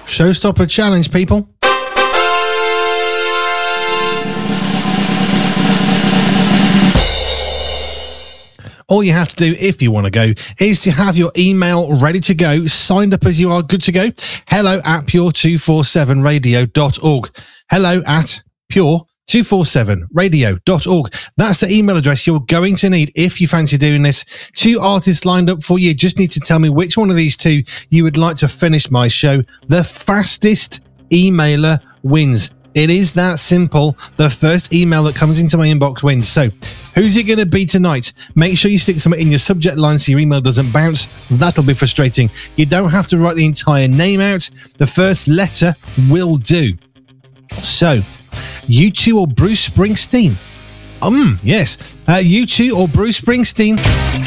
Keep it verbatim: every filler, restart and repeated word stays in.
Showstopper challenge, people. All you have to do, if you want to go, is to have your email ready to go, signed up as you are, good to go. Hello at pure two forty-seven radio dot org. Hello at pure two forty-seven radio dot org. That's the email address you're going to need if you fancy doing this. Two artists lined up for you. Just need to tell me which one of these two you would like to finish my show. The fastest emailer wins. It is that simple. The first email that comes into my inbox wins. So, who's it going to be tonight? Make sure you stick something in your subject line so your email doesn't bounce. That'll be frustrating. You don't have to write the entire name out. The first letter will do. So, U two or Bruce Springsteen? Um, yes. Uh, U two or Bruce Springsteen?